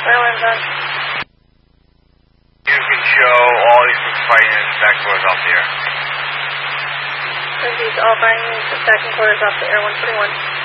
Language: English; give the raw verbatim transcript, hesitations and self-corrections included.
Airline's on. You can show all these fighting in back quarters off the air. These all fighting in back and quarters off the air, one forty-one.